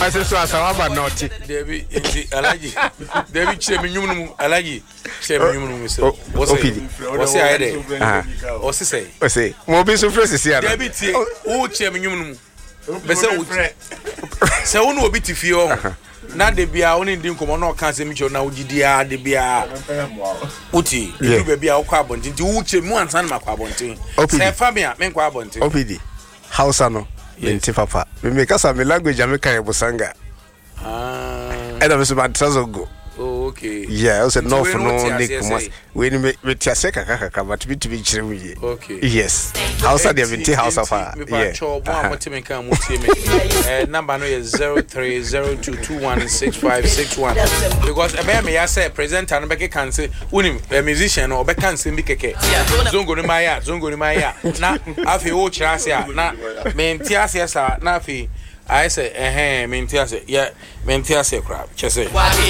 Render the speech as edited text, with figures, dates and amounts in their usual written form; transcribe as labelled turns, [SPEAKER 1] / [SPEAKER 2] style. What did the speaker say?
[SPEAKER 1] I said so as I have not.
[SPEAKER 2] Debbie, Alaji. Debbie Cheminum, Alaji. Cheminum, so what's I or say,
[SPEAKER 1] Mobi so fresh is here.
[SPEAKER 2] Debbie, oh, Cheminum. So, no, bit if you now they be only doing come on, can't say Mitchell now, GDR, they be Uti, you be our carbon, into Uchi, once and my carbon. Say, Fabian, men carbon.
[SPEAKER 1] OPD, house ano, Minty Papa. We make us a language American Bosanga. And I was about to go.
[SPEAKER 2] Okay.
[SPEAKER 1] Yeah, I was no for no Nick. When we with your second, but to be chilly. Okay. Yes. House at the Vinti House of her. Yeah. Number is 0302216561. Because a baby, I said, present and Becky can say, a musician or Becky can sing Bikeke. Zongo to my yard, Zongo to my yard. Now, I feel old Chasia, not main Tiasia, Nafi. I say, Maintias, yeah, Maintias crab. Just say.